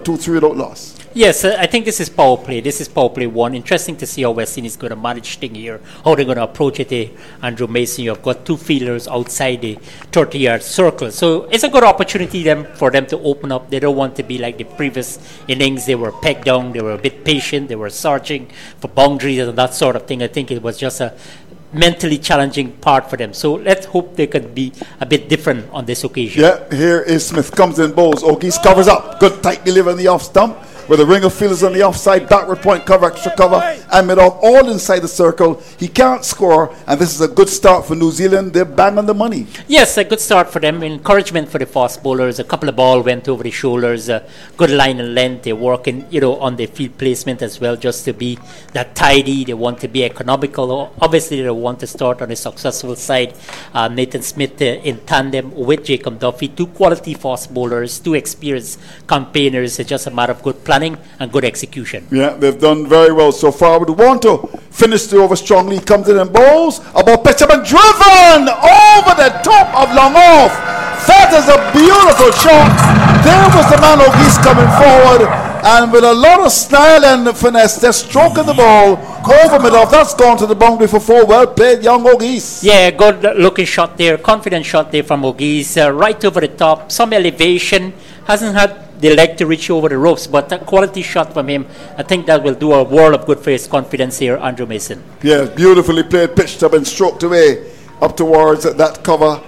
2-3 without loss. Yes, I think this is power play. This is power play one. Interesting to see how West Indies is going to manage thing here, how they're going to approach it. Andrew Mason, you've got two fielders outside the 30-yard circle. So it's a good opportunity for them to open up. They don't want to be like the previous innings. They were pegged down. They were a bit patient. They were searching for boundaries and that sort of thing. I think it was just a mentally challenging part for them. So let's hope they can be a bit different on this occasion. Yeah, here is Smith, comes in, bowls. O'Geese covers up. Good tight delivery on the off stump. With a ring of fielders on the offside, backward point cover, extra cover, and mid-off, all inside the circle. He can't score, and this is a good start for New Zealand. They're bang on the money. Yes, a good start for them. Encouragement for the fast bowlers. A couple of balls went over the shoulders. Good line and length. They're working, on the field placement as well, just to be that tidy. They want to be economical. Obviously, they want to start on a successful side. Nathan Smith in tandem with Jacob Duffy. Two quality fast bowlers, two experienced campaigners. It's just a matter of good planning and good execution. Yeah, they've done very well so far. We want to finish the over strongly. Comes in and bowls. A ball pitch up and driven over the top of long off. That is a beautiful shot. There was the man O'Geese coming forward, and with a lot of style and finesse, they're stroking the ball over mid-off. That's gone to the boundary for 4. Well played, young O'Geese. Yeah, good looking shot there. Confident shot there from O'Geese. Right over the top. Some elevation. Hasn't had the leg to reach over the ropes, but a quality shot from him. I think that will do a world of good for his confidence here, Andrew Mason. Yeah, beautifully played, pitched up and stroked away up towards that cover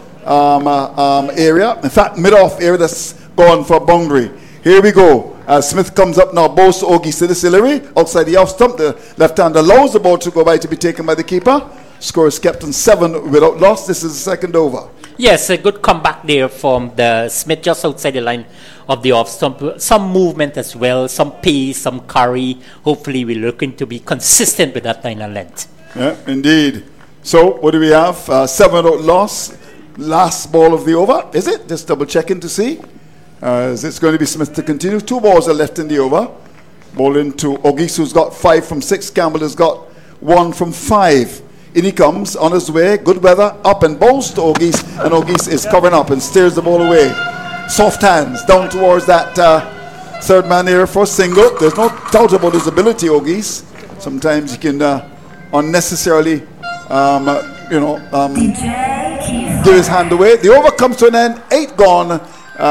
area. In fact, mid-off area that's gone for boundary. Here we go. Smith comes up now, bows to O'Geese to the Sillery, outside the off stump. The left hand allows the ball to go by to be taken by the keeper. Score is kept on 7 without loss. This is the second over. Yes, a good comeback there from the Smith just outside the line of the off stump. Some movement as well, some pace, some carry. Hopefully we're looking to be consistent with that line and length. Yeah, indeed. So what do we have? 7 without loss. Last ball of the over, is it? Just double checking to see. Is it's going to be Smith to continue? 2 balls are left in the over. Ball into O'Geese, who's got 5 from 6. Campbell has got 1 from 5. In he comes on his way, good weather, up and bowls to O'Geese, and O'Geese is covering up and steers the ball away. Soft hands down towards that third man here for a single. There's no doubt about his ability, O'Geese. Sometimes he can unnecessarily, give his hand away. The over comes to an end, 8 gone.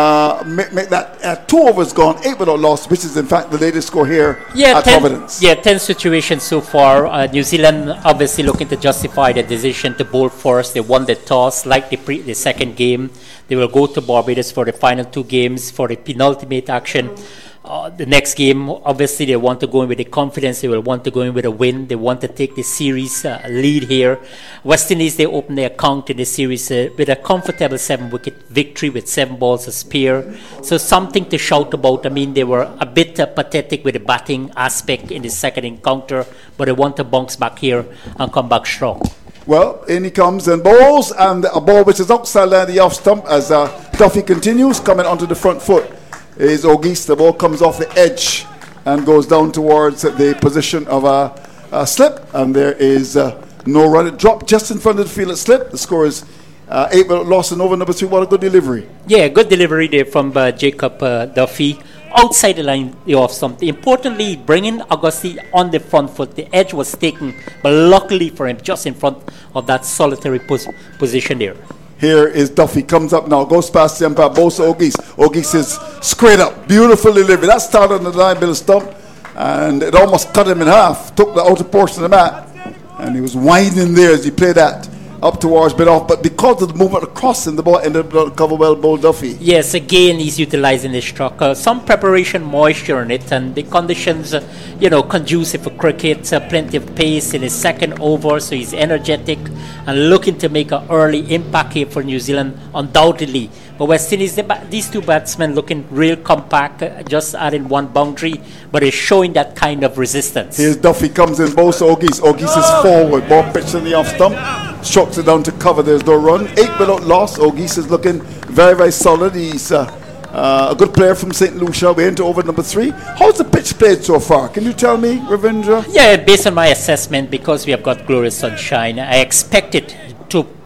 Make that 2 overs gone, 8 without loss, which is in fact the latest score here at Providence. 10 situations so far. New Zealand obviously looking to justify the decision to bowl first. They won the toss, like the second game. They will go to Barbados for the final 2 games for the penultimate action. The next game, obviously, they want to go in with the confidence. They will want to go in with a win. They want to take the series lead here. West Indies, they open their account in the series with a comfortable 7-wicket victory with 7 balls a spare. So something to shout about. I mean, they were a bit pathetic with the batting aspect in the second encounter, but they want to bounce back here and come back strong. Well, in he comes and bowls, and a ball which is outside the off stump as Duffy continues, coming onto the front foot. Is O'Geese. The ball comes off the edge and goes down towards the position of a slip, and there is no run. It dropped just in front of the field at slip. The score is 8 without loss and over number 3. What a good delivery. Yeah, good delivery there from Jacob Duffy. Outside the line, the off stump. Importantly, bringing Agassi on the front foot. The edge was taken, but luckily for him, just in front of that solitary position there. Here is Duffy, comes up now, goes past the umpire, bows to O'Geese. O'Geese is straight up, beautiful delivery. That started on the line, Bill stump, and it almost cut him in half. Took the outer portion of the mat, and he was winding there as he played that up towards mid-off. But because of the movement across, and the ball ended up on cover well, bowled Duffy. Yes, again, he's utilizing the stroke. Some preparation moisture in it, and the conditions, conducive for cricket. Plenty of pace in his second over, so he's energetic and looking to make an early impact here for New Zealand, undoubtedly. But West Indies, these 2 batsmen looking real compact, just adding 1 boundary, but is showing that kind of resistance. Here's Duffy, comes in, bows to O'Geese. O'Geese is forward, ball pitched in the off stump, strokes it down to cover, there's no run. 8 without loss. O'Geese is looking very, very solid. He's a good player from St. Lucia. We're into over number 3. How's the pitch played so far? Can you tell me, Ravindra? Yeah, based on my assessment, because we have got glorious sunshine, I expect it to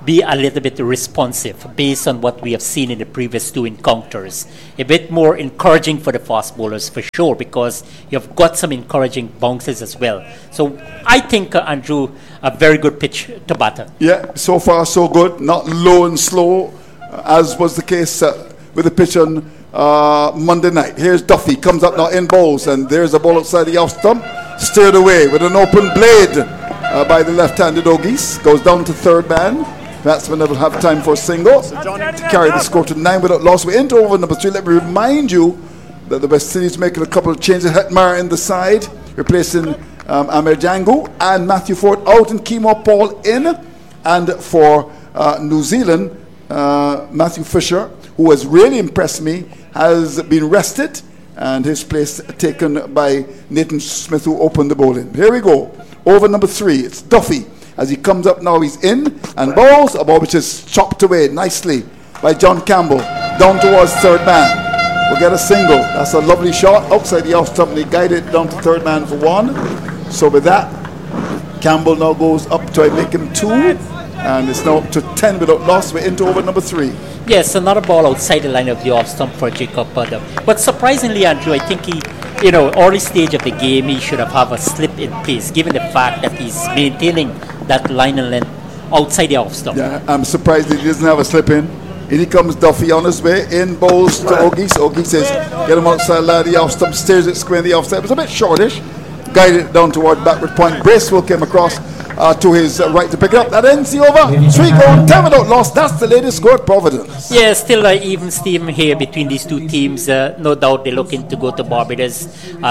be a little bit responsive based on what we have seen in the previous two encounters. A bit more encouraging for the fast bowlers for sure, because you've got some encouraging bounces as well. So I think, Andrew, a very good pitch to batter. Yeah, so far so good. Not low and slow, as was the case with the pitch on Monday night. Here's Duffy, comes up now in bowls, and there's a ball outside the off stump, steered away with an open blade by the left-handed Ogies. Goes down to third man. Batsman will have time for a single to carry the score to 9 without loss. We're into over number 3. Let me remind you that the West Indies making a couple of changes. Hetmar in the side, replacing Amir Jangu, and Matthew Ford out and Kemo Paul in. And for New Zealand, Matthew Fisher, who has really impressed me, has been rested, and his place taken by Nathan Smith, who opened the bowling. Here we go. Over number 3, it's Duffy. As he comes up now, he's in and bowls a ball which is chopped away nicely by John Campbell down towards third man. We'll get a single. That's a lovely shot outside the off stump, and he guided it down to third man for 1. So with that, Campbell now goes up to make him 2, and it's now up to 10 without loss. We're into over number 3. Yes, another ball outside the line of the off stump for Jacob Pudder. But surprisingly, Andrew, I think he, early stage of the game, he should have a slip in pace, given the fact that he's maintaining that line and length outside the off stump. Yeah, I'm surprised that he doesn't have a slip in. In he comes Duffy on his way, in bowls to Ogies. Ogies says, get him outside the off stump, steers it square in the offside. It was a bit shortish, guided it down toward backward point. Bracewell came across to his right to pick it up. That ends the over. 3 goal, 10 without loss. That's the latest score at Providence. Yeah, still an even steam here between these two teams. No doubt they're looking to go to Barbados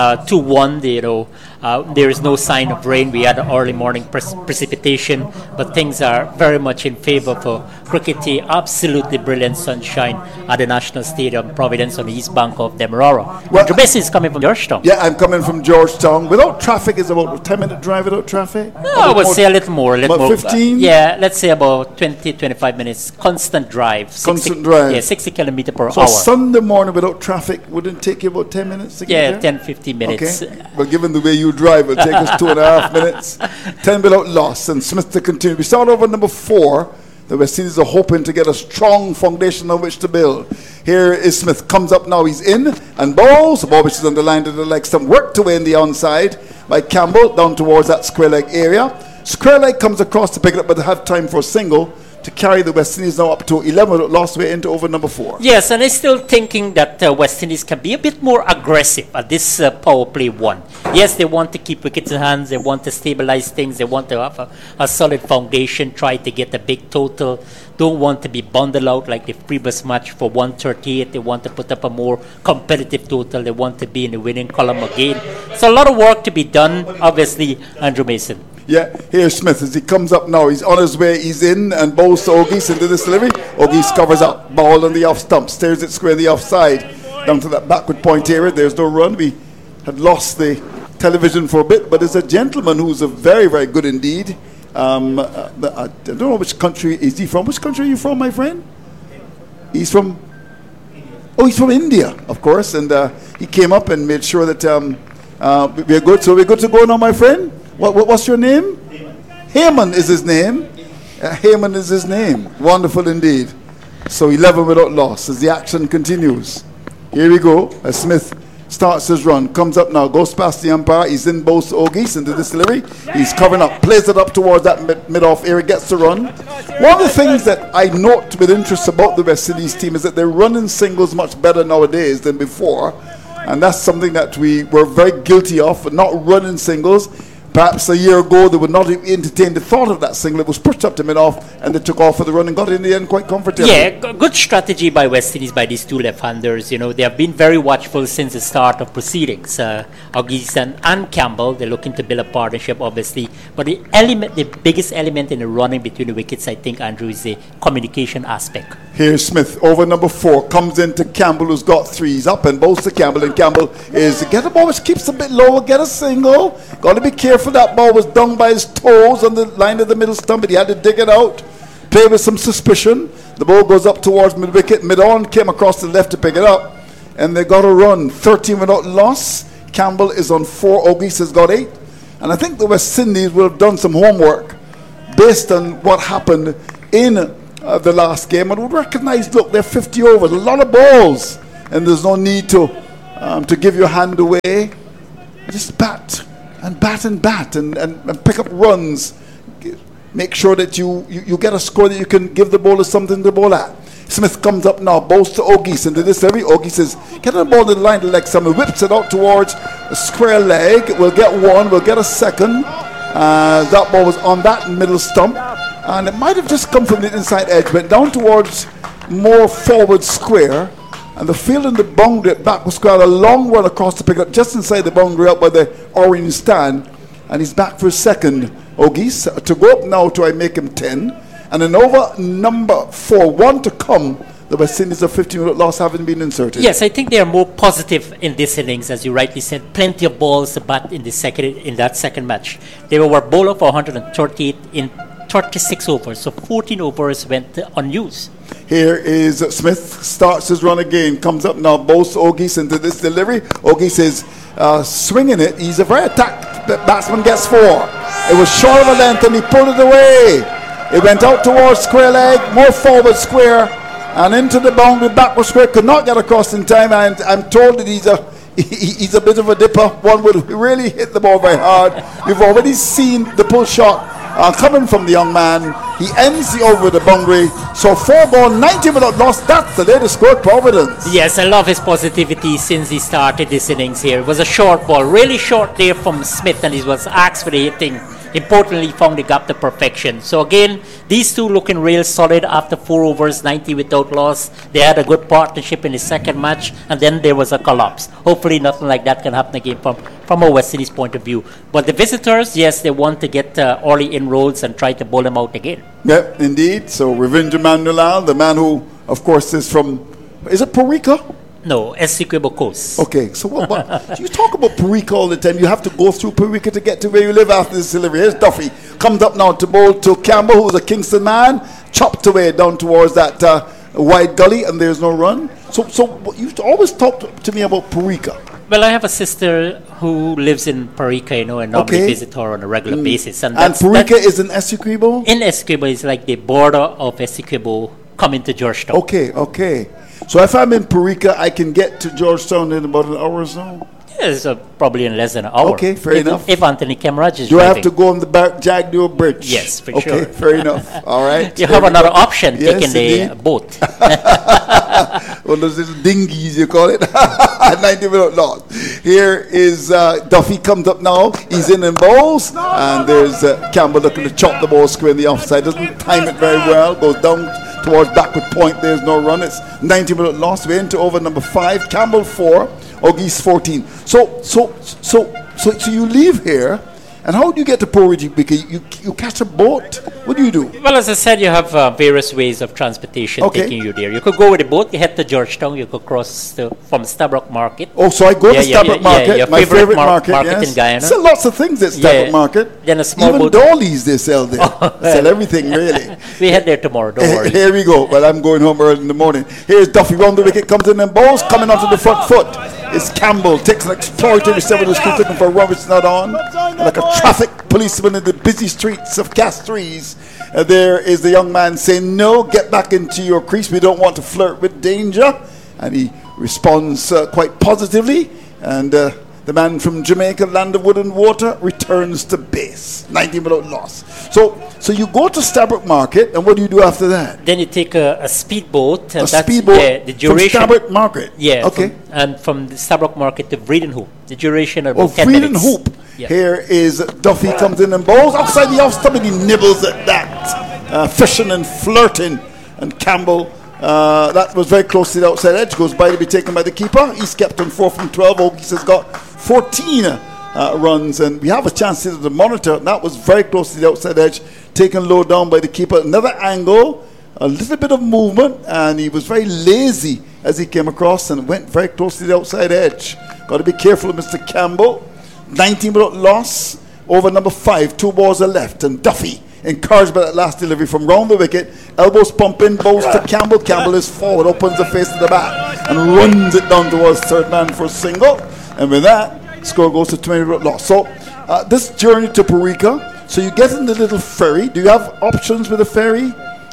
2-1. There is no sign of rain. We had early morning precipitation, but things are very much in favor for cricket. Absolutely brilliant sunshine at the National Stadium, Providence, on the east bank of Demerara. Well, Trubisky is coming from Georgetown. Yeah, I'm coming from Georgetown. Without traffic, it's about a 10-minute drive without traffic. No, I would say a little more. About 15? Yeah, let's say about 20-25 minutes. Constant drive. 60 km per hour. So Sunday morning without traffic wouldn't take you about 10 minutes to get there? 10-15 minutes. Okay. Well, given the way you drive, it'll take us 2.5 minutes. 10 without loss, and Smith to continue. We start over number 4. The West Indies are hoping to get a strong foundation on which to build. Here is Smith, comes up now, he's in and bowls. The ball which is on the line to the leg stump, worked away in the onside by Campbell down towards that square leg area. Square leg comes across to pick it up, but they have time for a single to carry the West Indies now up to 11 without loss. Way into over number 4. Yes, and I'm still thinking that West Indies can be a bit more aggressive at this power play 1. Yes, they want to keep wickets in hands, they want to stabilize things, they want to have a solid foundation, try to get a big total, don't want to be bundled out like the previous match for 138. They want to put up a more competitive total, they want to be in the winning column again. So a lot of work to be done, obviously, Andrew Mason. Yeah, here's Smith as he comes up now. He's on his way, he's in and bowls to Ogies into this delivery. Ogies covers up, ball on the off stump, steers it square in the offside, down to that backward point area. There's no run. We had lost the television for a bit, but there's a gentleman who's a very, very good indeed. I don't know which country is he from. Which country are you from, my friend? He's from India, of course, and he came up and made sure that we're good. So we're good to go now, my friend. What's your name? Heyman is his name. Heyman is his name. Wonderful indeed. So 11 without loss as the action continues. Here we go. As Smith starts his run, comes up now, goes past the umpire. He's in both Ogies into this delivery. He's covering up, plays it up towards that mid-off area, gets the run. One of the things that I note with interest about the West Indies team is that they're running singles much better nowadays than before. And that's something that we were very guilty of, not running singles. Perhaps a year ago they would not have entertained the thought of that single. It was pushed up to mid-off and they took off for the run and got in the end quite comfortably. Yeah, good strategy by West Indies, by these two left-handers. They have been very watchful since the start of proceedings. Ogies and Campbell, they're looking to build a partnership, obviously. But the biggest element in the running between the wickets, I think, Andrew, is the communication aspect. Here's Smith over number 4, comes into Campbell, who's got 3. He's up and bowls to Campbell, and Campbell is get a ball which keeps a bit lower, get a single. Got to be careful. That ball was done by his toes on the line of the middle stump, but he had to dig it out. Play with some suspicion. The ball goes up towards mid-wicket. Mid-on came across the left to pick it up, and they got a run. 13 without loss. Campbell is on 4. Ogies has got 8. And I think the West Indies will have done some homework based on what happened in the last game and would recognize, look, they're 50 overs, a lot of balls, and there's no need to give your hand away. Just bat and bat and bat and pick up runs. Make sure that you get a score that you can give the bowler something to bowl at. Smith comes up now, bowls to Ogies, and to this every Ogie says, get the ball to the line to leg summer, whips it out towards a square leg. We'll get one, we'll get a second. That ball was on that middle stump, and it might have just come from the inside edge, went down towards more forward square, and the field in the boundary at back was square, a long run across the pickup just inside the boundary out by the orange stand, and he's back for a second. Ogies to go up now to I make him 10. And an over number 4, 1 to come. The West Indies of 15-minute loss haven't been inserted. Yes, I think they are more positive in this innings, as you rightly said. Plenty of balls to bat in that second match. They were bowler for 138 in 36 overs, so 14 overs went unused. Here is Smith, starts his run again, comes up now, bowls Ogies into this delivery. Ogies is swinging it. He's a very attacked batsman, gets 4. It was short of a length and he pulled it away. It went out towards square leg, more forward square, and into the boundary, backward square. Could not get across in time, and I'm told that he's a bit of a dipper. One would really hit the ball very hard. We've already seen the pull shot coming from the young man. He ends the over the boundary. So 4 ball, 90 without loss. That's the latest score at Providence. Yes, I love his positivity since he started this innings here. It was a short ball, really short there from Smith, and he was asked for the hitting. Importantly, found the gap to perfection. So again, these two looking real solid after 4 overs, 90 without loss. They had a good partnership in the second match, and then there was a collapse. Hopefully nothing like that can happen again from a West Indies point of view. But the visitors, yes, they want to get early inroads and try to bowl them out again. Yeah, indeed. So Ravindra Mandulal, the man who, of course, is from, is it Parika? No, Essequibo Coast. Okay, so what you talk about Parika all the time. You have to go through Parika to get to where you live after this delivery. Here's Duffy. Comes up now to bowl to Campbell, who's a Kingston man. Chopped away down towards that wide gully, and there's no run. So you always talk to me about Parika. Well, I have a sister who lives in Parika, and normally visit her on a regular basis. And Parika is in Essequibo? In Essequibo, it's like the border of Essequibo coming to Georgetown. Okay. So if I'm in Parika, I can get to Georgetown in about an hour or so? Yes, probably in less than an hour. Okay, fair enough. If Anthony Camaraj is Do driving. I have to go on the Jagneo Bridge? Yes, for sure. Okay, fair enough. All right. You have another option, yes, taking the boat. Well, those little dinghies, you call it. 90 minute loss. Here is Duffy comes up now. He's in and bowls. And there's Campbell looking to chop the ball square in the offside. Doesn't time it very well. Goes down towards backward point. There's no run. It's 90 minute loss. We're into over number 5. Campbell 4. Ogies 14. So you leave here, and how do you get to Porridge? Because you catch a boat. What do you do? Well, as I said, you have various ways of transportation taking you there. You could go with a boat. You head to Georgetown. You could cross from Stabroek Market. Oh, so I go to Stabroek Market, my favorite market yes. in Guyana. Sell lots of things at Stabroek Market. Then a small Even boat. dollies they sell there. Sell everything really. We head there tomorrow. Don't worry. Here we go. Well, I'm going home early in the morning. Here's Duffy round the wicket, comes in and bowls, coming onto the front foot. It's Campbell, takes an exploratory 7 street looking for a run which is not on. And like a traffic policeman in the busy streets of Castries, there is the young man saying, no, get back into your crease. We don't want to flirt with danger. And he responds quite positively. And the man from Jamaica, land of wood and water, returns to base. 90 minute loss. So you go to Stabroek Market, and what do you do after that? Then you take a speedboat. And that's speedboat the duration, from Stabroek Market? Yeah. Okay. From the Stabroek Market to Vredenhoop. The duration of about 10 minutes. Vredenhoop. Yeah. Here is Duffy comes in and bowls. Outside the off stump, and he nibbles at that. Fishing and flirting. And Campbell, that was very close to the outside edge. Goes by to be taken by the keeper. He's kept on 4 from 12. Ogies has got 14 runs, and we have a chance to the monitor. That was very close to the outside edge, taken low down by the keeper. Another angle, a little bit of movement, and he was very lazy as he came across and went very close to the outside edge. Got to be careful of Mr. Campbell. 19-minute loss over number 5. 2 balls are left, and Duffy encouraged by that last delivery from round the wicket. Elbows pumping, bowls to Campbell. Campbell is forward, opens the face of the bat, and runs it down towards third man for a single. And with that, score goes to 20-minute loss. So this journey to Parika, so you get in the little ferry. Do you have options with a ferry?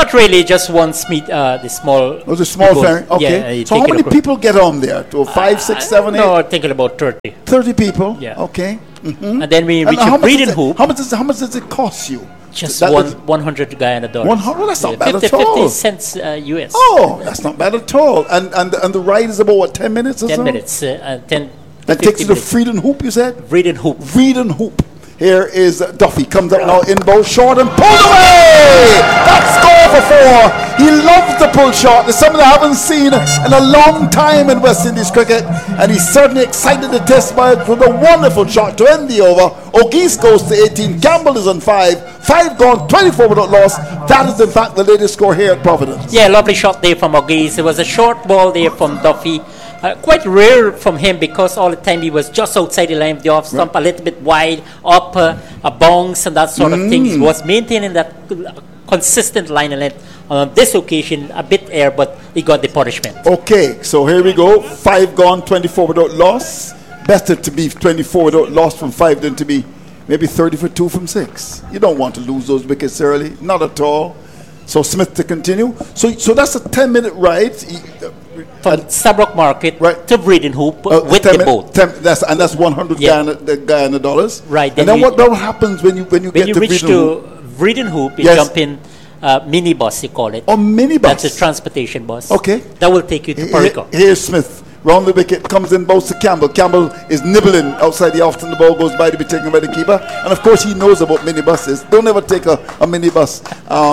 Not really, just one the small. Oh, the small boat. ferry. Okay. Yeah, So how many people get on there? 5, 6, 7, 8? No, thinking about 30. 30 people. Yeah. Okay. And then we And reach how a much breeding is it- hoop. How much does it cost you? Just That was- 100 Guyana dollars. 100? That's not bad 50, at all. 50 cents US. Oh, that's not bad at all. And the ride is about what, 10 minutes or 10 so? minutes. 10. That 50 takes you to minutes. Freedom Hoop, you said? Breeding hoop. Freedom Hoop. Here is Duffy. Comes up now in bow short and pulled away. That's score for 4. He loves the pull shot. It's something I haven't seen in a long time in West Indies cricket. And he's certainly excited to test by it with a wonderful shot to end the over. O'Geese goes to 18. Campbell is on 5. 5 gone, 24 without loss. That is in fact the latest score here at Providence. Yeah, lovely shot there from O'Geese. It was a short ball there from Duffy. Quite rare from him because all the time he was just outside the line of the off stump, a little bit wide, up, a bounce and that sort of thing. He was maintaining that consistent line of length. On this occasion, a bit air, but he got the punishment. Okay, so here we go. 5 gone, 24 without loss. Better to be 24 without loss from 5 than to be maybe 30 for 2 from 6. You don't want to lose those wickets early, not at all. So Smith to continue. So that's a 10-minute ride. From Stabroek Market Right. to Breeding Hoop with 10 the boat. That's 100 Yeah. Guyana dollars. Right, And then then what happens when you When get you to reach Breeding Hoop? to Breeding Hoop, you Yes. jump in minibus, you call it. Or minibus. That's a transportation bus. Okay. That will take you to Perico. Here's Smith. Round the wicket, comes in, bows to Campbell. Campbell is nibbling outside the off, and the ball goes by to be taken by the keeper. And of course, he knows about minibuses. Don't ever take a minibus.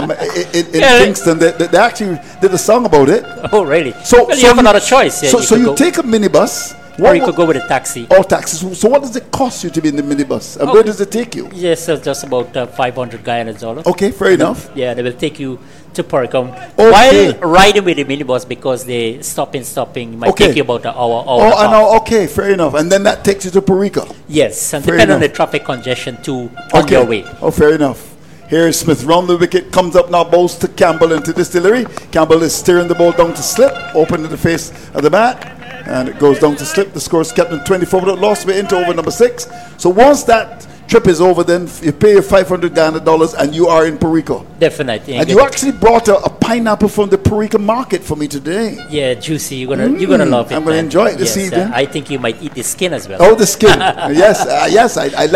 In Yeah. Kingston, they actually did a song about it. Oh, really? So, well, you have another choice. Yeah, So you could go, take a minibus. or you could go with a taxi. Or taxis. So what does it cost you to be in the minibus? And where does it take you? Yes, so just about 500 Guyana dollars. Okay, fair enough. Yeah, they will take you to Pericum. Okay. While riding with the minibus, because they stopping, might Okay. take you about an hour. Oh, and a I half. know. Okay, fair enough. And then that takes you to Perico. Yes, and Fair depending on enough. the traffic congestion too, on Okay. your way. Oh, fair enough. Here is Smith round the wicket, comes up now, bowls to Campbell into distillery. Campbell is steering the ball down to slip, open to the face of the bat, and it goes down to slip. The score is kept in 24 without loss. We're into over number 6. So once that trip is over, then you pay your 500 Guyana dollars and you are in Perico. Definitely. And you actually brought a pineapple from the Perico market for me today. Yeah, juicy. You're gonna love it. I'm gonna man. enjoy it this Yes, evening. I think you might eat the skin as well. Oh, the skin. Yes, yes.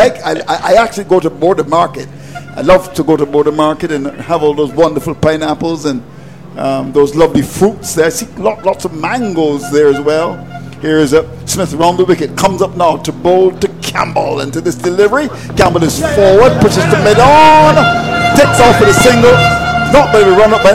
I actually go to Border Market. I love to go to Border Market and have all those wonderful pineapples and those lovely fruits there. I see lots of mangoes there as well. Here is Smith round the wicket. Comes up now to bowl to Campbell into this delivery. Campbell is forward, pushes the mid on, takes off with a single. Not maybe run up by.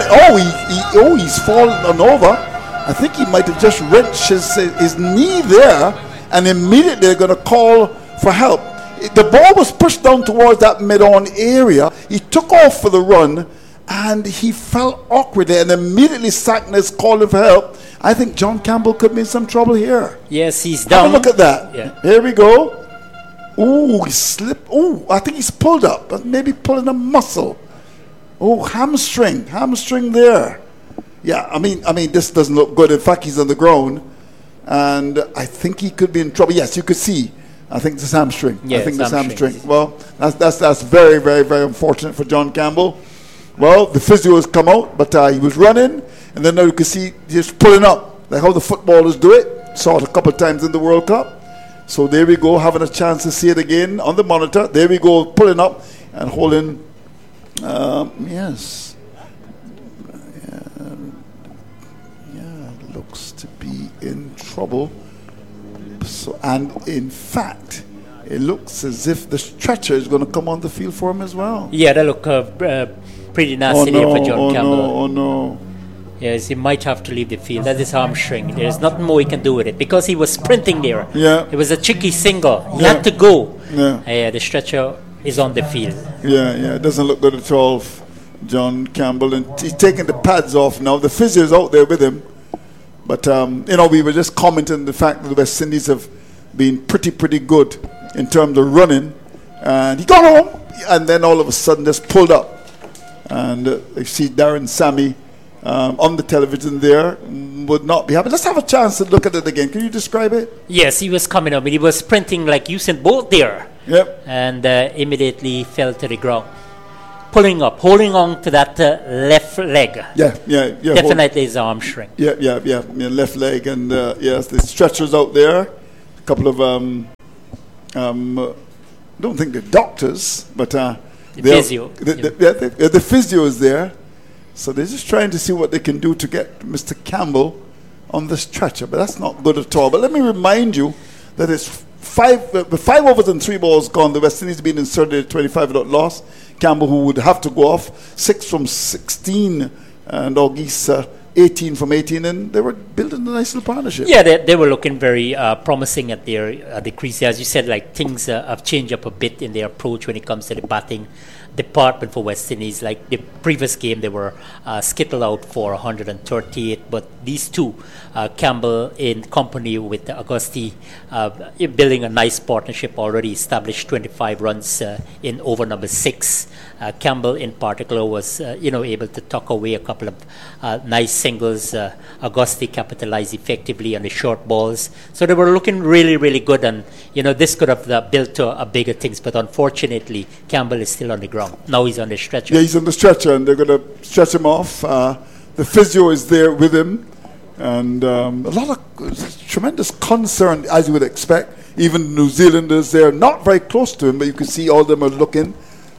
He's fallen over. I think he might have just wrenched his knee there, and immediately they're going to call for help. The ball was pushed down towards that mid-on area. He took off for the run, and he fell awkwardly, and immediately Sackness calling for help. I think John Campbell could be in some trouble here. Yes, he's Have down. a look at that. Yeah. Here we go. Ooh, he slipped. Ooh, I think he's pulled up, but maybe pulling a muscle. Oh, hamstring there. Yeah, I mean, this doesn't look good. In fact, he's on the ground, and I think he could be in trouble. Yes, you could see. I think it's hamstring. Yeah, I think it's it's hamstring. hamstring. Well, that's very, very, very unfortunate for John Campbell. Well, the physio has come out, but he was running, and then now you can see he's pulling up, like how the footballers do it. Saw it a couple of times in the World Cup. So there we go, having a chance to see it again on the monitor. There we go, pulling up and holding. Yes. Yeah, looks to be in trouble. So, and in fact, it looks as if the stretcher is going to come on the field for him as well. Yeah, that look pretty nasty there for John Campbell. Oh no. Yes, he might have to leave the field. That is hamstring. There's nothing more he can do with it because he was sprinting there. Yeah. It was a tricky single. He Yeah. had to go. Yeah. The stretcher is on the field. Yeah, it doesn't look good at all, John Campbell. And he's taking the pads off now. The physio is out there with him. But, we were just commenting the fact that the West Indies have been pretty good in terms of running. And he got home, and then all of a sudden just pulled up. And you see Darren Sammy on the television there, would not be happy. Let's have a chance to look at it again. Can you describe it? Yes, he was coming up. He was sprinting like Usain Bolt there. Yep. And immediately fell to the ground. pulling up, holding on to that left leg. Yeah. Definitely his arm shrink. Yeah, left leg, and yes, the stretchers out there. A couple of don't think they're doctors, but the physio. The physio is there, so they're just trying to see what they can do to get Mr. Campbell on the stretcher, but that's not good at all. But let me remind you that it's 5 overs and 3 balls gone. The West Indies been inserted 25-0 loss. Campbell, who would have to go off 6 from 16, and Auguste 18 from 18, and they were building a nice little partnership. Yeah, they were looking very promising at the crease. As you said, like things have changed up a bit in their approach when it comes to the batting department for West Indies. Like the previous game, they were skittled out for 138, but these two, Campbell in company with Auguste, building a nice partnership, already established 25 runs in over number 6. Campbell in particular was able to tuck away a couple of nice singles. Auguste capitalized effectively on the short balls, so they were looking really, really good, and this could have built to bigger things, but unfortunately Campbell is still on the ground. Now he's on the stretcher. Yeah, he's on the stretcher, and they're going to stretch him off. The physio is there with him, and a lot of tremendous concern, as you would expect. Even New Zealanders, they're not very close to him, but you can see all of them are looking,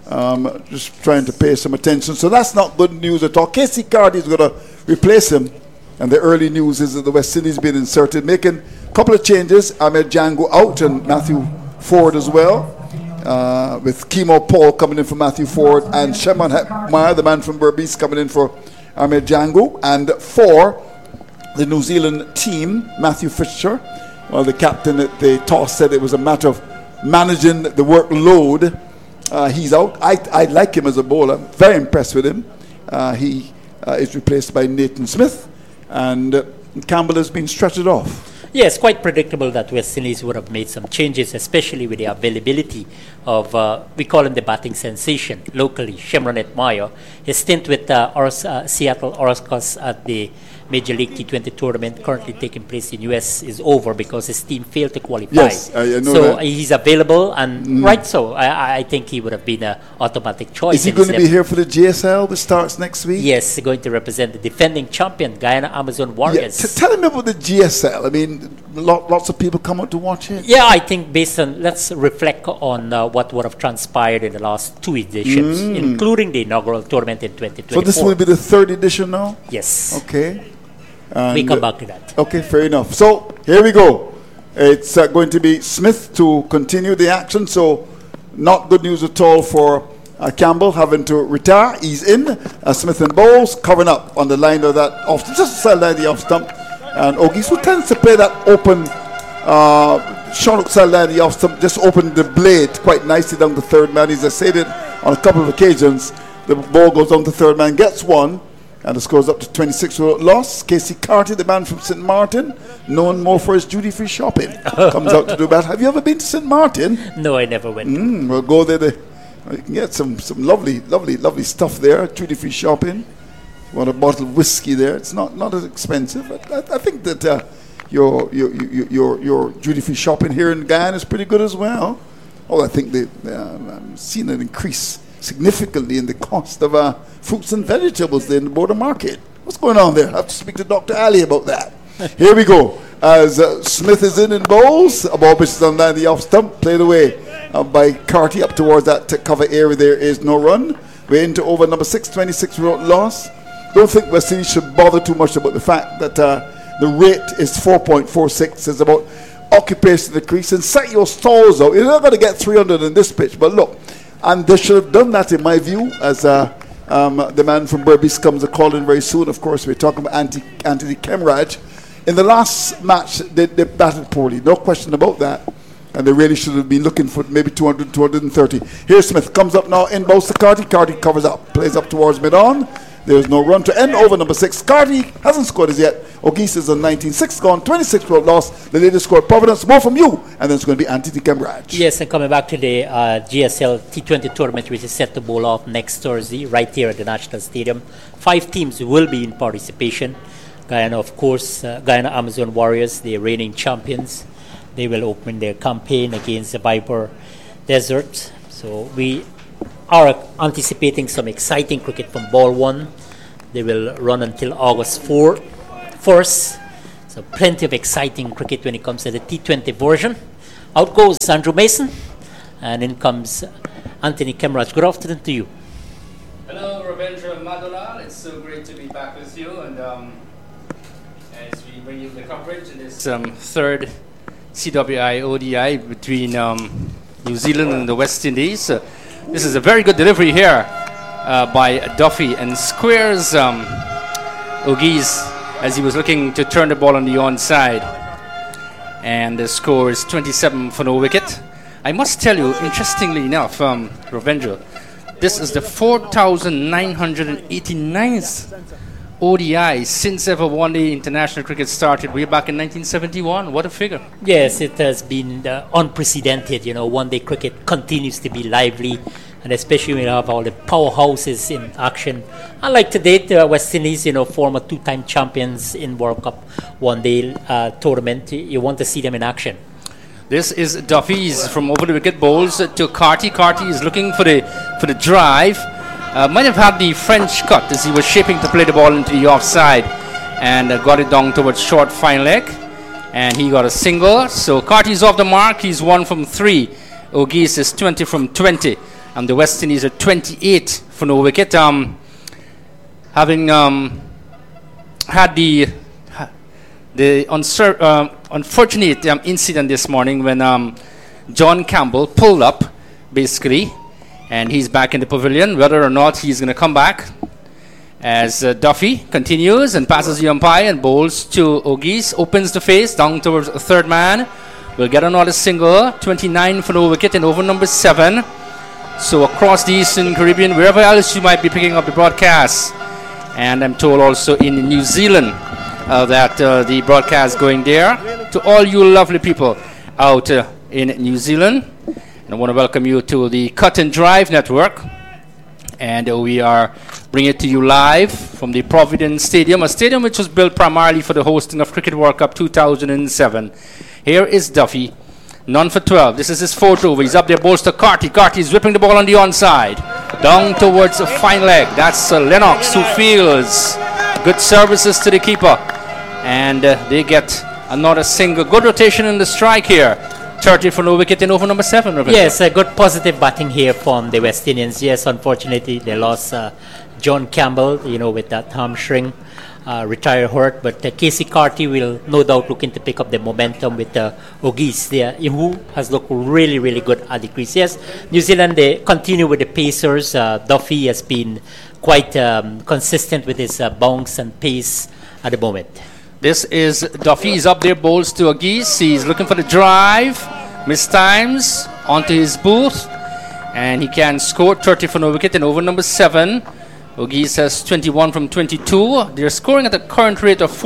just trying to pay some attention. So that's not good news at all. Casey Carty is going to replace him, and the early news is that the West Indies been inserted, making a couple of changes. Ahmed Django out, and Matthew Ford as well. With Kemo Paul coming in for Matthew Ford, and Shemon Hepmeyer, the man from Berbice, coming in for Ahmed Django. And for the New Zealand team, Matthew Fisher, the captain at the toss, said it was a matter of managing the workload. He's out. I like him as a bowler. Very impressed with him. He is replaced by Nathan Smith, and Campbell has been stretched off. Yes, quite predictable that West Indies would have made some changes, especially with the availability of, we call him the batting sensation locally, Shemron Hepmeyer. His stint with Seattle Orcas at the Major League T20 tournament currently taking place in US is over because his team failed to qualify. Yes, I know so that. He's available, and I think he would have been an automatic choice. Is he going to be here for the GSL, which starts next week? Yes, he's going to represent the defending champion, Guyana Amazon Warriors. Yeah. Tell him about the GSL. I mean, lots of people come out to watch it. Yeah, I think let's reflect on what would have transpired in the last 2 editions, including the inaugural tournament in 2024. So this will be the 3rd edition now? Yes. Okay. And we come back to that. Okay, fair enough. So here we go. It's going to be Smith to continue the action. So not good news at all for Campbell having to retire. He's in. Smith and Bowles covering up on the line of that off, just side line of the off stump. And Auguste, who tends to play that open, short side line of the off stump, just opened the blade quite nicely down the third man. He's said it on a couple of occasions. The ball goes down to third man, gets one. And the score's up to 26 loss. Casey Carty, the man from St. Martin, known more for his duty-free shopping, comes out to do that. Have you ever been to St. Martin? No, I never went. We'll go there. You can get some lovely stuff there. Duty-free shopping. You want a bottle of whiskey there? It's not as expensive. I think that your duty-free shopping here in Guyana is pretty good as well. Oh, I think I've seen an increase significantly in the cost of fruits and vegetables there in the border market. What's going on there? I have to speak to Dr. Ali about that. Here we go. As Smith is in Bowles, a ball pitches on the off stump, played away by Carty up towards that cover area. There is no run. We're into over number 6, 26 loss. Don't think West Indies should bother too much about the fact that the rate is 4.46. It's about occupation of the crease, and set your stalls out. You're not going to get 300 in this pitch, but look. And they should have done that, in my view, as the man from Berbice comes a call in very soon. Of course, we're talking about Anthony Kemraj. In the last match, they batted poorly, no question about that. And they really should have been looking for maybe 200, 230. Here Smith comes up now, inbounds to Carty. Carty covers up, plays up towards mid-on. There's no run to end over number 6. Carty hasn't scored as yet. Auguste is on 19. 6 gone, 26 loss. The latest scored Providence. More from you. And then it's going to be Anthony Kemraj. Yes, and coming back to the GSL T20 tournament, which is set to bowl off next Thursday, right here at the National Stadium. 5 teams will be in participation. Guyana, of course, Guyana Amazon Warriors, the reigning champions. They will open their campaign against the Viper Desert. So we are anticipating some exciting cricket from ball one. They will run until August 1st. So plenty of exciting cricket when it comes to the T20 version. Out goes Andrew Mason, and in comes Anthony Kemraj. Good afternoon to you. Hello, Ravindra Madulal. It's so great to be back with you, and as we bring you the coverage in this third CWI ODI between New Zealand and the West Indies. This is a very good delivery here by Duffy, and squares Ogies as he was looking to turn the ball on the onside. And the score is 27 for no wicket. I must tell you, interestingly enough, Ravindra, this is the 4,989th ODI since ever one-day international cricket started way back in 1971. What a figure. Yes, it has been unprecedented. One-day cricket continues to be lively, and especially when you have all the powerhouses in action. Unlike today, the West Indies, former two-time champions in World Cup one-day tournament. You want to see them in action. This is Duffy's from over the wicket bowls to Carty. Carty is looking for the drive. Might have had the French cut as he was shaping to play the ball into the offside, and got it down towards short fine leg, and he got a single. So Carty's off the mark. He's 1 from 3. Ogies is 20 from 20, and the West Indies are 28 for no wicket. Having had the unfortunate incident this morning when John Campbell pulled up, basically, and he's back in the pavilion. Whether or not he's going to come back, as Duffy continues and passes the umpire and bowls to Ogies, opens the face down towards a third man. We'll get another single. 29 for no wicket in over number 7. So across the Eastern Caribbean, wherever else you might be picking up the broadcast, and I'm told also in New Zealand that the broadcast going there. To all you lovely people out in New Zealand, and I want to welcome you to the Cut and Drive Network. And we are bringing it to you live from the Providence Stadium, a stadium which was built primarily for the hosting of Cricket World Cup 2007. Here is Duffy, none for 12. This is his fourth over. He's up there, bowls to Carty. Carty is whipping the ball on the onside, down towards the fine leg. That's Lennox who fields. Good services to the keeper, and they get another single. Good rotation in the strike here. 30 for no wicket in over number 7. Ravindra. Yes, a good positive batting here from the West Indians. Yes, unfortunately they lost John Campbell, with that hamstring, retired hurt. But Casey Carty will no doubt looking to pick up the momentum with Ogies there, who has looked really, really good at the crease. Yes, New Zealand, they continue with the pacers. Duffy has been quite consistent with his bounce and pace at the moment. This is Duffy. He's up there, bowls to Ogies. He's looking for the drive. Mistimes onto his booth, and he can score. 30 for no wicket in over number 7. Ogies has 21 from 22. They're scoring at a current rate of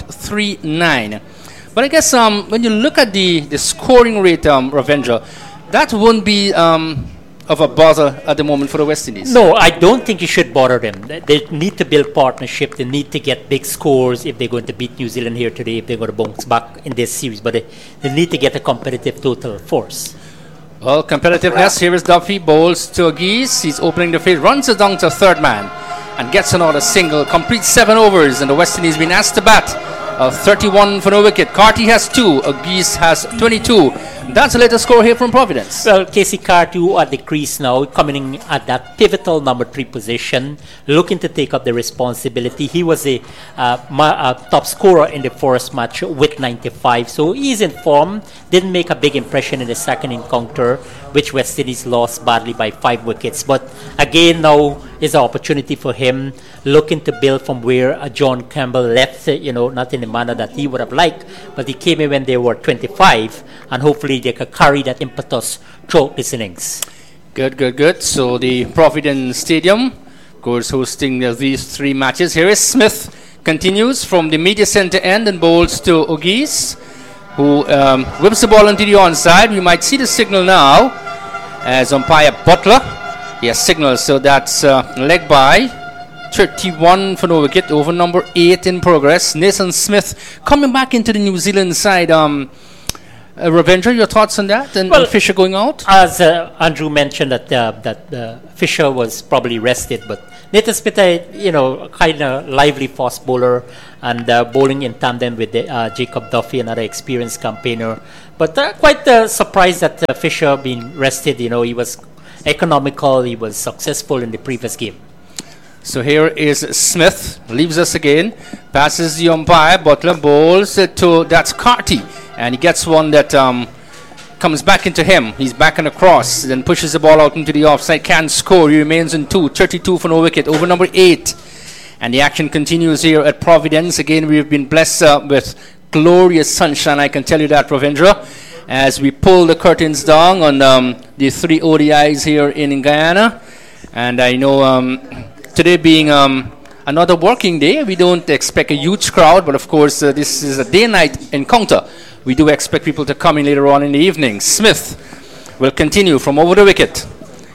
4.39. But I guess when you look at the scoring rate, Ravindra, that won't be of a bother at the moment for the West Indies. No, I don't think you should bother them. They need to build partnership. They need to get big scores if they're going to beat New Zealand here today, if they're going to bounce back in this series. But they need to get a competitive total force. Well, competitiveness. Here is Duffy, bowls to Ogies. He's opening the field, runs it down to a third man, and gets another single. Completes 7 overs, and the West Indies been asked to bat. 31 for no wicket. Carty has 2. Ogies has 22. That's the latest score here from Providence. Well, Casey Carty at the crease now, coming in at that pivotal number 3 position, looking to take up the responsibility. He was a top scorer in the first match with 95, so he's in form. Didn't make a big impression in the second encounter, which West Indies lost badly by 5 wickets. But again, now is an opportunity for him, looking to build from where John Campbell left, not in the manner that he would have liked, but he came in when they were 25, and hopefully they could carry that impetus throughout this innings. Good. So the Providence Stadium, of course, hosting these 3 matches. Here is Smith, continues from the media center end and bowls to Ogies, who whips the ball into the onside. We might see the signal now as umpire Butler. Yes, signal. So that's leg by. 31 for no wicket, over number 8 in progress. Nathan Smith coming back into the New Zealand side Ravindra, your thoughts on that? And Well, Fisher going out? As Andrew mentioned that Fisher was probably rested, but Nathan Smith, kind of lively fast bowler and bowling in tandem with Jacob Duffy, another experienced campaigner. But quite surprised that Fisher being rested. He was economical, he was successful in the previous game. So here is Smith, leaves us again, passes the umpire, Butler bowls that's Carty, and he gets one that comes back into him. He's back and across, then pushes the ball out into the offside, can't score, he remains in 32 for no wicket, over number 8. And the action continues here at Providence. Again, we've been blessed with glorious sunshine, I can tell you that, Ravindra, as we pull the curtains down on the 3 ODIs here in Guyana. And I know today being another working day, we don't expect a huge crowd, but of course this is a day-night encounter. We do expect people to come in later on in the evening. Smith will continue from over the wicket.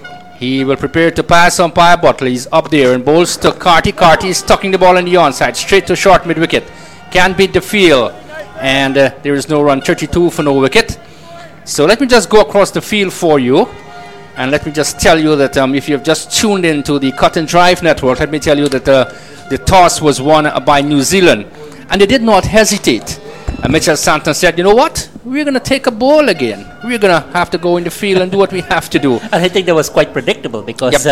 He will prepare to pass umpire Butler. He's up there and bowls to Carty. Carty is tucking the ball on the onside, straight to short mid-wicket. Can't beat the field. And there is no run, 32 for no wicket. So let me just go across the field for you. And let me just tell you that if you have just tuned into the Cut and Drive Network, let me tell you that the toss was won by New Zealand. And they did not hesitate. And Mitchell Santon said, you know what? We're going to take a ball again. We're going to have to go in the field and do what we have to do. And I think that was quite predictable because,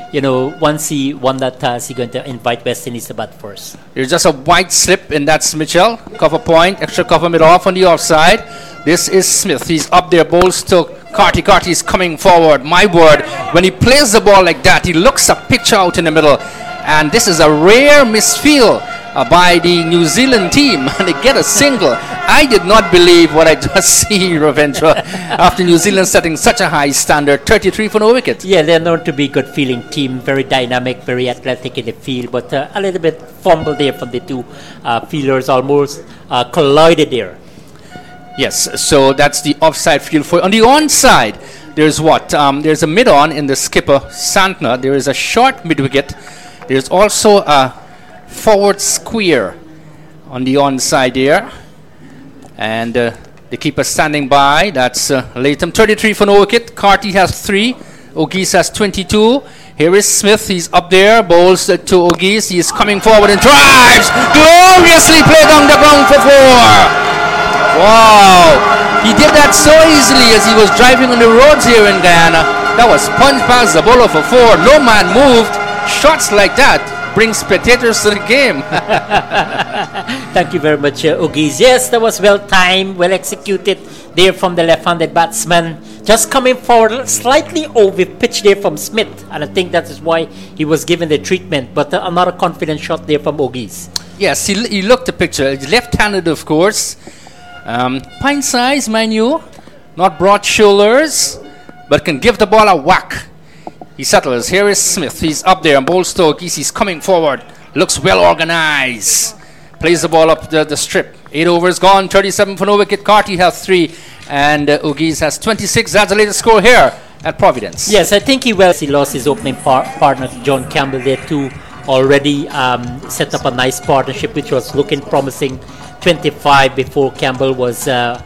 once he won that toss, he's going to invite West Indies to bat first. There's just a wide slip, and that's Mitchell. Cover point, extra cover mid off on the offside. This is Smith. He's up there, bowls to Carty. Carty is coming forward. My word, when he plays the ball like that, he looks a picture out in the middle. And this is a rare misfield by the New Zealand team. And they get a single. I did not believe what I just see, Ravindra, after New Zealand setting such a high standard, 33 for no wicket. Yeah, they're known to be a good feeling team, very dynamic, very athletic in the field, but a little bit fumble there from the two fielders, almost collided there. Yes, so that's the offside field for. On the onside, there's what? There's a mid-on in the skipper, Santner. There is a short mid-wicket. There's also a forward square on the onside there. And the keeper standing by. That's Latham. 33 for no wicket. Carty has 3. O'Geese has 22. Here is Smith. He's up there. Bowls to O'Geese. He is coming forward and drives. Gloriously played on the ground for 4. Wow, he did that so easily as he was driving on the roads here in Guyana. That was punched past the bowler for 4. No man moved. Shots like that bring spectators to the game. Thank you very much, O'Geese. Yes, that was well timed, well executed there from the left-handed batsman. Just coming forward, slightly over pitch there from Smith, and I think that is why he was given the treatment. But another confident shot there from O'Geese. Yes, he looked the picture. He's left-handed, of course. Pint size, mind you, not broad shoulders, but can give the ball a whack. He settles. Here is Smith. He's up there and bowls to O'Geese. He's coming forward. Looks well organized. Plays the ball up the strip. 8 overs gone. 37 for no wicket. Carty has 3, and O'Geese has 26. That's the latest score here at Providence. Yes, I think he lost his opening partner, John Campbell, there too. Already set up a nice partnership, which was looking promising. 25 before Campbell was,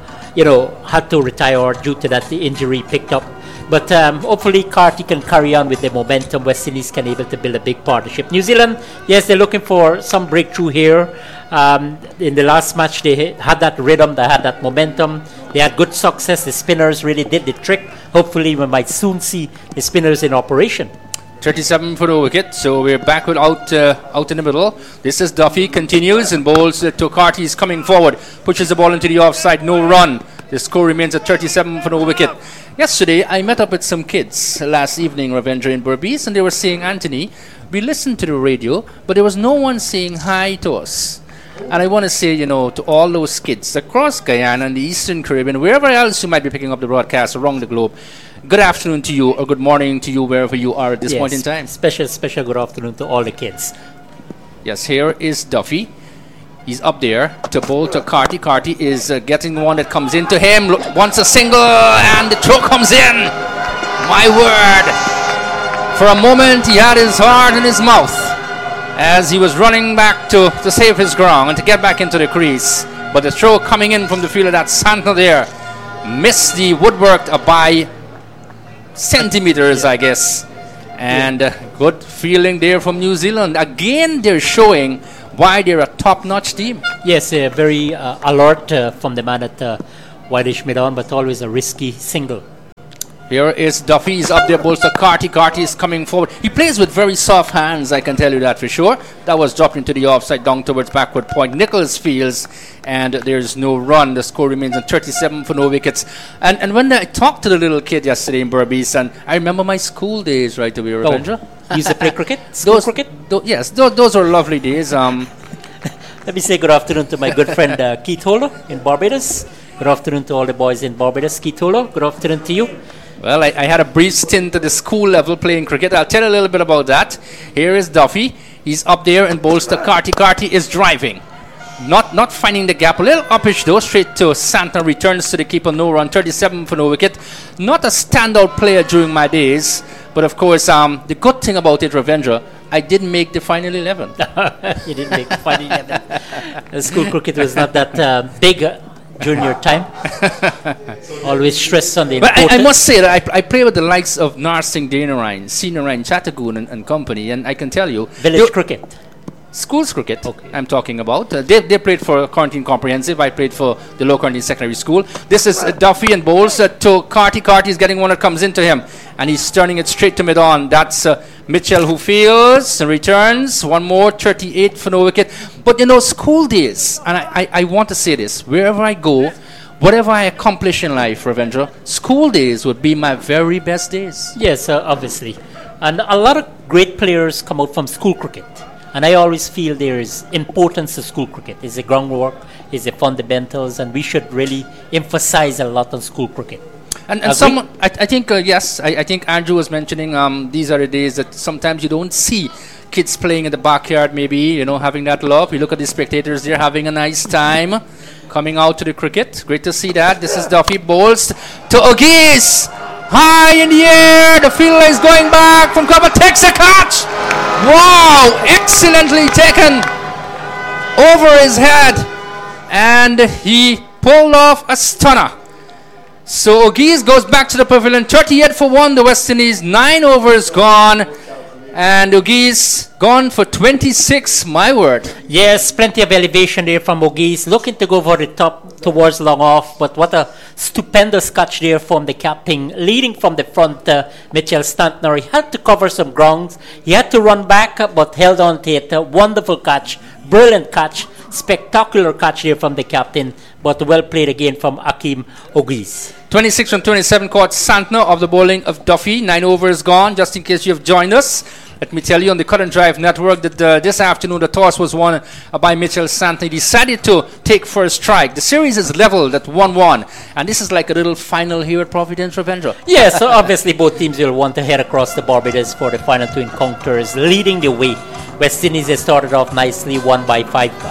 had to retire due to that the injury picked up. But hopefully Carty can carry on with the momentum. West Indies can able to build a big partnership. New Zealand, yes, they're looking for some breakthrough here. In the last match, they had that rhythm, they had that momentum. They had good success. The spinners really did the trick. Hopefully we might soon see the spinners in operation. 37 for the wicket, so we're back out in the middle. This is Duffy, continues and bowls to Carty. He's coming forward, pushes the ball into the offside, no run. The score remains at 37 for no wicket. Yesterday, I met up with some kids last evening, Ravindra, in Berbice, and they were saying, Anthony, we listened to the radio, but there was no one saying hi to us. And I want to say, to all those kids across Guyana and the Eastern Caribbean, wherever else you might be picking up the broadcast around the globe, good afternoon to you, or good morning to you, wherever you are at this point in time. Special good afternoon to all the kids. Yes, here is Duffy. He's up there to bowl to Carty. Carty is getting one that comes into him. Wants a single, and the throw comes in. My word. For a moment, he had his heart in his mouth as he was running back to save his ground and to get back into the crease. But the throw coming in from the fielder, that's Santner there. missed the woodwork by centimeters, I guess. And good feeling there from New Zealand. Again, they're showing why they're a top-notch team. Yes, very alert from the man at Whitish mid-on, but always a risky single. Here is Duffy. He's up there, bolster Carty. Carty is coming forward. He plays with very soft hands, I can tell you that for sure. That was dropped into the offside, down towards backward point. Nichols fields, and there's no run. The score remains at 37 for no wickets. And when I talked to the little kid yesterday in Berbice, and I remember my school days right away, Ravindra. You used to play cricket? School cricket? Yes, those were lovely days. Let me say good afternoon to my good friend Keith Holder in Barbados. Good afternoon to all the boys in Barbados. Keith Holder, good afternoon to you. Well, I had a brief stint at the school level playing cricket. I'll tell you a little bit about that. Here is Duffy. He's up there and bolster Carty. Carty is driving. Not finding the gap. A little uppish though. Straight to Santner. Returns to the keeper. No run. 37 for no wicket. Not a standout player during my days. But of course, the good thing about it, Ravindra, I didn't make the final 11. You didn't make the final 11. School cricket was not that big during your time. Always stress on the importance. But I must say that I play with the likes of Narsingh Dhanarine, Seenarine, Chattagoon and company, and I can tell you... Village cricket. Schools cricket, okay. I'm talking about. They played for Quarantine Comprehensive. I played for the Low Quarantine Secondary School. This is Duffy and bowls to Carty. Carty is getting one that comes into him, and he's turning it straight to mid-on. That's Mitchell who fields and returns. One more, 38 for no wicket. But you know, school days, and I want to say this, wherever I go, whatever I accomplish in life, Ravindra, school days would be my very best days. Yes, obviously. And a lot of great players come out from school cricket. And I always feel there is importance to school cricket. It's the groundwork, it's the fundamentals, and we should really emphasize a lot on school cricket. And someone, I think, yes, I think Andrew was mentioning these are the days that sometimes you don't see kids playing in the backyard, maybe, you know, having that love. You look at the spectators, they're having a nice time coming out to the cricket. Great to see that. This is Duffy bowls to Ogis. High in the air, the fielder is going back from cover, takes a catch. Wow, excellently taken over his head, and he pulled off a stunner. So Ogis goes back to the pavilion, 38 for 1, the West Indies, 9 overs gone, and Ogis gone for 26, my word. Yes, plenty of elevation there from Ogis, looking to go for the top towards long off, but what a stupendous catch there from the captain, leading from the front, Mitchell Santner. He had to cover some grounds, he had to run back, but held on to it. A wonderful catch, brilliant catch, spectacular catch here from the captain, but well played again from Akeem Ogis. 26 from 27 caught Santner of the bowling of Duffy. 9 overs gone. Just in case you have joined us, let me tell you on the Cut and Drive Network that this afternoon the toss was won by Mitchell Santner. He decided to take first strike. The series is leveled at 1-1, and this is like a little final here at Providence, Ravindra. Yes, so obviously both teams will want to head across the Barbados for the final two encounters, leading the way. West Indies has started off nicely, won by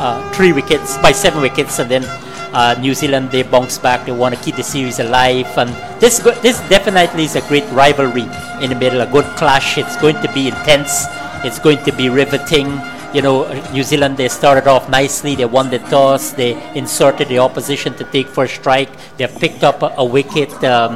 7 wickets, and then New Zealand, they bounce back. They want to keep the series alive, and this definitely is a great rivalry in the middle, a good clash. It's going to be intense, it's going to be riveting. You know, New Zealand, they started off nicely, they won the toss, they inserted the opposition to take first strike, they have picked up a wicket.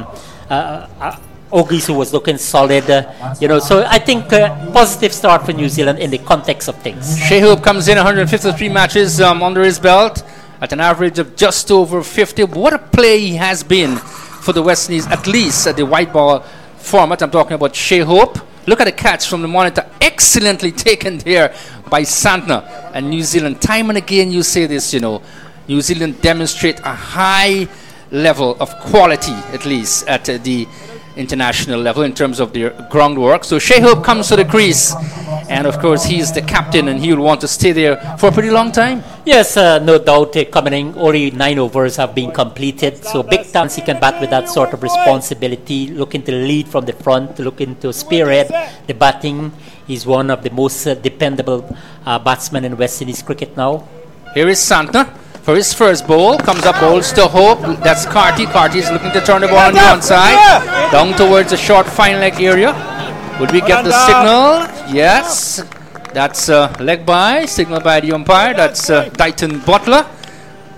Ogis, who was looking solid, so I think positive start for New Zealand in the context of things. Shai Hope comes in, 153 matches under his belt at an average of just over 50. What a play he has been for the West Indies, at least at the white ball format. I'm talking about Shai Hope. Look at the catch from the monitor, excellently taken there by Santner. And New Zealand, time and again you say this, New Zealand demonstrate a high level of quality, at least at the international level in terms of their groundwork. So Shai Hope comes to the crease, and of course he's the captain and he will want to stay there for a pretty long time. Yes, no doubt. Coming in, only 9 overs have been completed, so big chance he can bat with that sort of responsibility, looking to lead from the front, looking to spearhead the batting. He's one of the most dependable batsmen in West Indies cricket now. Here is Santner for his first bowl, comes up, bowls to Hope. That's Carty. Carty is looking to turn the ball on the one side, down towards the short fine leg area. Would we get the signal? Yes. That's leg by, signal by the umpire. That's Dighton Butler.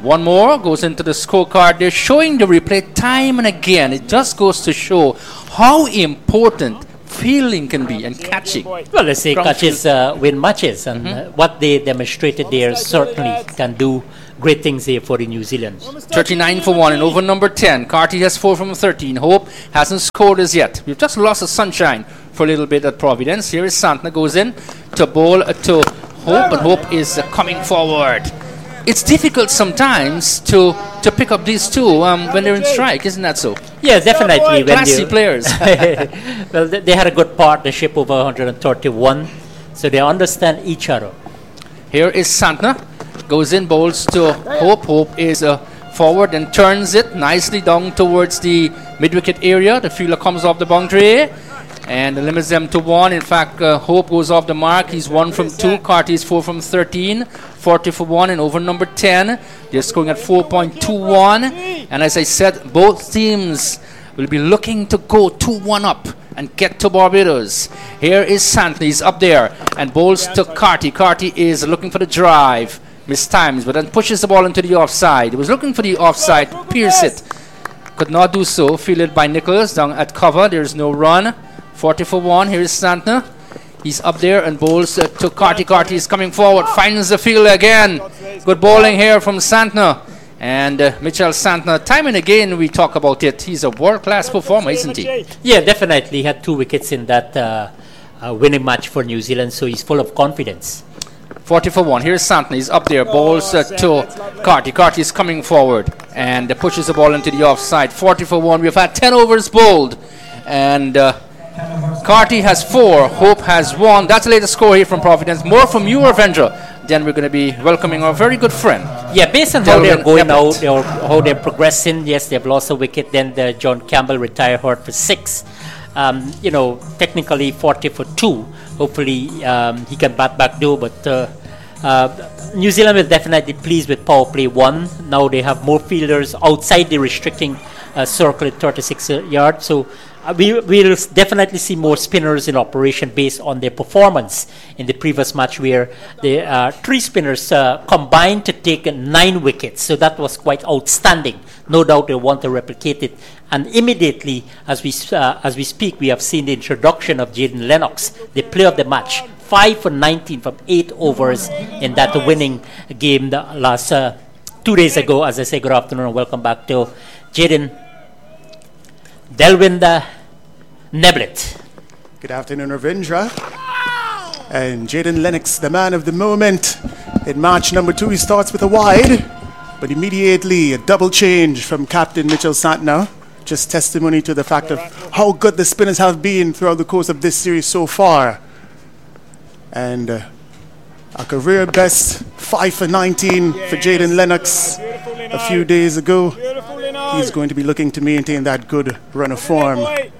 One more goes into the scorecard. They're showing the replay time and again. It just goes to show how important fielding can be and catching. Well, let's say catches win matches, and what they demonstrated there certainly can do great things here for the New Zealand. 39 for 1 in over number 10. Carty has 4 from 13. Hope hasn't scored as yet. We've just lost the sunshine for a little bit at Providence. Here is Santner, goes in to bowl to Hope, and Hope is coming forward. It's difficult sometimes to pick up these two when they're in strike, isn't that so? Yeah, definitely. Classy players. Well, they had a good partnership over 131, so they understand each other. Here is Santner. Goes in, bowls to Hope. Hope is forward and turns it nicely down towards the mid-wicket area. The fielder comes off the boundary and limits them to 1. In fact, Hope goes off the mark. He's 1 from 2. Carty is 4 from 13. 40 for 1 in over number 10. They're scoring at 4.21. And as I said, both teams will be looking to go 2-1 up and get to Barbados. Here is Santner. He's up there and bowls to Carty. Carty is looking for the drive. Mistimes, but then pushes the ball into the offside. He was looking for the offside. Pierce it. Could not do so. Fielded by Nicholas down at cover. There's no run. 40 for 1. Here is Santner. He's up there and bowls to Carty. Carty is coming forward. Finds the field again. Good bowling here from Santner. And Mitchell Santner, time and again we talk about it. He's a world-class performer, isn't he? Yeah, definitely. He had 2 wickets in that winning match for New Zealand, so he's full of confidence. 40 for 1. Here's Santner. He's up there. Bowls to Carty. Carty is coming forward and pushes the ball into the offside. 40 for 1. We've had 10 overs bowled. And Carty has 4. Hope has 1. That's the latest score here from Providence. More from you, Ravendra. Then we're going to be welcoming our very good friend. Yeah, based on how they're going out, how they're progressing. Yes, they've lost a wicket. Then John Campbell retired hurt for 6. Technically 40 for 2. Hopefully he can bat back though, but New Zealand will definitely pleased with power play 1. Now they have more fielders outside the restricting circle at 36 yards. So we'll definitely see more spinners in operation based on their performance in the previous match, where the 3 spinners combined to take 9 wickets. So that was quite outstanding. No doubt they want to replicate it. And immediately, as we speak, we have seen the introduction of Jaden Lennox, the player of the match. 5 for 19 from 8 overs in that winning game the last 2 days ago. As I say, good afternoon and welcome back to Jaden Delwinder Neblet. Good afternoon, Ravindra. And Jaden Lennox, the man of the moment. In match number 2, he starts with a wide, but immediately a double change from captain Mitchell Santner. Just testimony to the fact of how good the spinners have been throughout the course of this series so far. And a career best 5 for 19 for Jaden Lennox a few days ago. He's going to be looking to maintain that good run of form.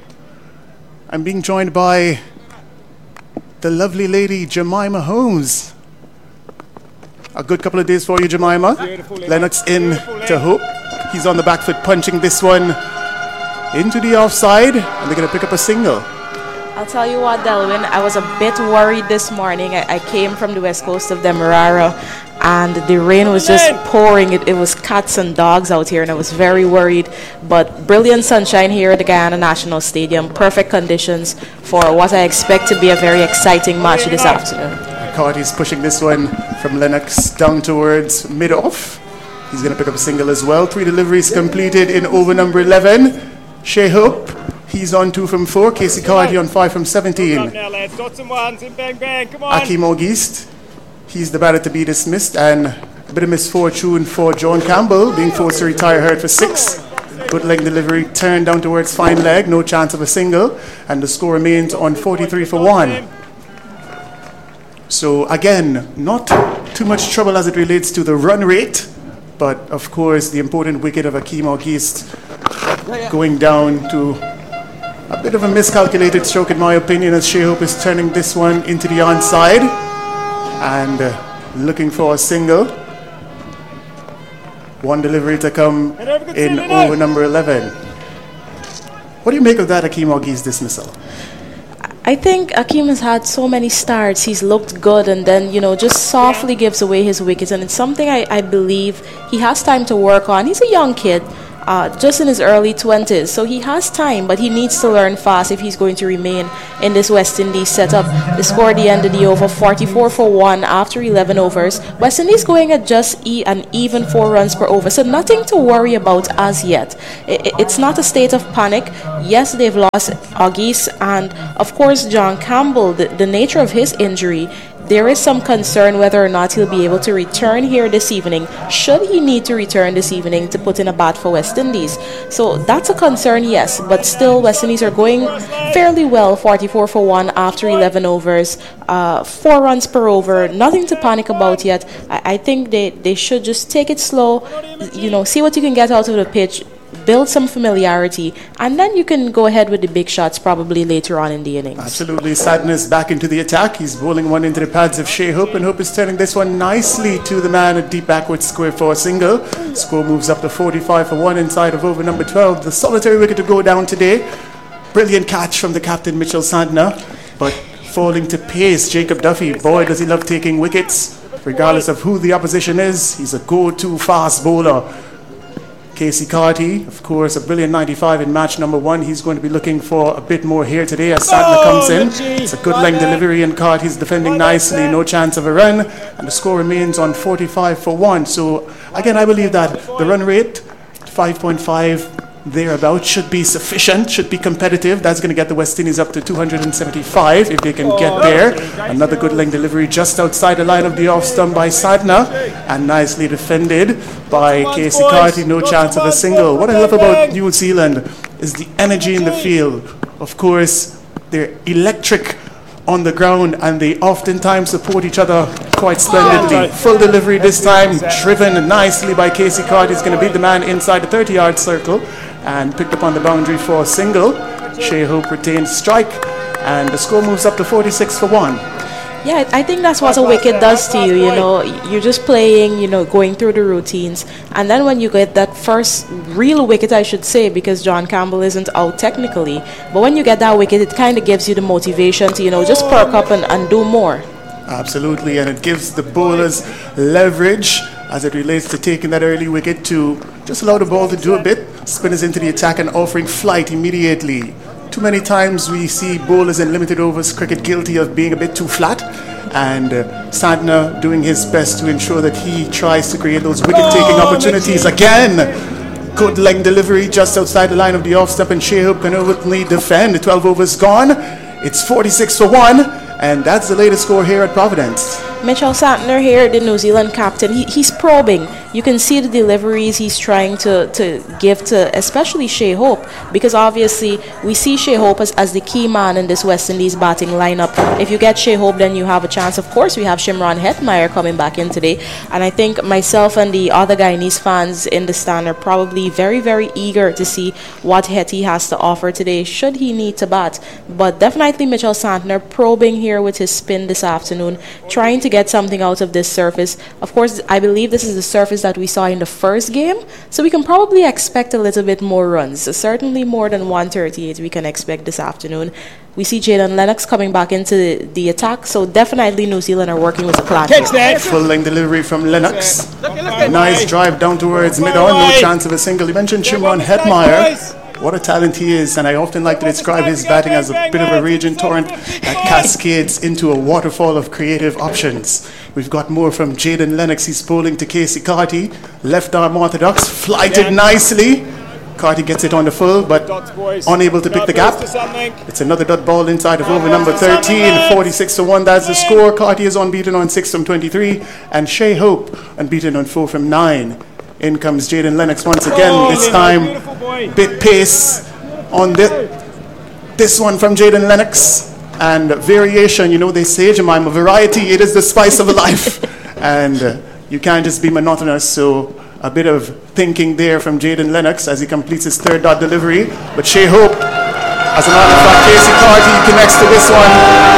I'm being joined by the lovely lady Jemima Holmes. A good couple of days for you, Jemima. Lennox in to Hope. He's on the back foot punching this one into the offside, and they're going to pick up a single. I'll tell you what, Delwyn, I was a bit worried this morning. I came from the west coast of Demerara, and the rain was just pouring. It was cats and dogs out here, and I was very worried. But brilliant sunshine here at the Guyana National Stadium. Perfect conditions for what I expect to be a very exciting match this afternoon. Carty's pushing this one from Lennox down towards mid-off. He's going to pick up a single as well. 3 deliveries completed in over number 11. Shea Hope, he's on 2 from 4. Casey Carty on 5 from 17. Akeem Auguste, he's the batter to be dismissed, and a bit of misfortune for John Campbell, being forced to retire hurt for 6. Good leg delivery, turned down towards fine leg, no chance of a single, and the score remains on 43 for 1. So again, not too much trouble as it relates to the run rate, but of course the important wicket of Akeem Auguste going down to a bit of a miscalculated stroke in my opinion, as Shea Hope is turning this one into the onside and looking for a single. 1 delivery to come in over number 11. What do you make of that Akeem Auguste dismissal? I think Akeem has had so many starts. He's looked good and then, just softly gives away his wickets. And it's something I believe he has time to work on. He's a young kid, just in his early 20s. So he has time, but he needs to learn fast if he's going to remain in this West Indies setup. The score at the end of the over, 44 for 1 after 11 overs. West Indies going at just an even 4 runs per over. So nothing to worry about as yet. It's not a state of panic. Yes, they've lost Auguste and, of course, John Campbell. The nature of his injury, there is some concern whether or not he'll be able to return here this evening, should he need to return this evening to put in a bat for West Indies. So that's a concern, yes, but still West Indies are going fairly well, 44 for 1 after 11 overs, 4 runs per over, nothing to panic about yet. I think they should just take it slow, see what you can get out of the pitch, build some familiarity, and then you can go ahead with the big shots probably later on in the innings. Absolutely. Sadness back into the attack. He's bowling one into the pads of Shea Hope, and Hope is turning this one nicely to the man at deep backward square for a single. Score moves up to 45 for 1 inside of over number 12. The solitary wicket to go down today. Brilliant catch from the captain, Mitchell Santner, but falling to pace, Jacob Duffy. Boy, does he love taking wickets. Regardless of who the opposition is, he's a go-to fast bowler. Casey Carty, of course, a brilliant 95 in match number 1. He's going to be looking for a bit more here today as Santner comes in. It's a good length delivery and Carty's defending nicely, no chance of a run, and the score remains on 45 for 1. So again, I believe that the run rate, 5.5 thereabouts, should be sufficient, should be competitive. That's going to get the West Indies up to 275 if they can get there. Another good length delivery just outside the line of the off stump by Santner, and nicely defended by Casey Carty. No chance of a single. What I love about New Zealand is the energy in the field. Of course, they're electric on the ground and they oftentimes support each other quite splendidly. Full delivery this time, driven nicely by Casey Carty. He's going to beat the man inside the 30-yard circle and picked up on the boundary for a single. Shea Hope retains strike and the score moves up to 46 for 1. Yeah, I think that's what a wicket does to you, You're just playing, going through the routines. And then when you get that first real wicket, I should say, because John Campbell isn't out technically, but when you get that wicket, it kind of gives you the motivation to, just perk up and do more. Absolutely, and it gives the bowlers leverage as it relates to taking that early wicket to just allow the ball to do a bit, spinners into the attack and offering flight immediately. Too many times we see bowlers in limited overs cricket guilty of being a bit too flat, and Santner doing his best to ensure that he tries to create those wicket-taking opportunities. Again, good length delivery just outside the line of the off-stump, and Shea Hope can overtly defend. The 12 overs gone. It's 46 for 1, and that's the latest score here at Providence. Mitchell Santner here, the New Zealand captain, he's probing. You can see the deliveries he's trying to give to especially Shea Hope, because obviously we see Shea Hope as the key man in this West Indies batting lineup. If you get Shea Hope, then you have a chance. Of course, we have Shimron Hetmeyer coming back in today, and I think myself and the other Guyanese fans in the stand are probably very, very eager to see what Hetty has to offer today, should he need to bat. But definitely Mitchell Santner probing here with his spin this afternoon, trying to get something out of this surface. Of course, I believe this is the surface that we saw in the first game, so we can probably expect a little bit more runs. Certainly more than 138 we can expect this afternoon. We see Jaden Lennox coming back into the attack, so definitely New Zealand are working with a plan here. Full length delivery from Lennox. Nice drive down towards mid-on, no chance of a single. You mentioned Shimron Hetmeyer. What a talent he is, and I often like to describe his batting as a bit of a raging torrent that cascades into a waterfall of creative options. We've got more from Jaden Lennox. He's bowling to Casey Carty. Left arm orthodox, flighted nicely. Carty gets it on the full, but unable to pick the gap. It's another dot ball inside of over number 13, 46 for 1. That's the score. Carty is unbeaten on 6 from 23, and Shea Hope unbeaten on 4 from 9. In comes Jaden Lennox once again, this time bit pace on this one from Jaden Lennox. And variation, they say, Jemima, variety, it is the spice of life. And you can't just be monotonous, so a bit of thinking there from Jaden Lennox as he completes his third dot delivery. But Shea Hope, as a matter of fact, Casey Carty connects to this one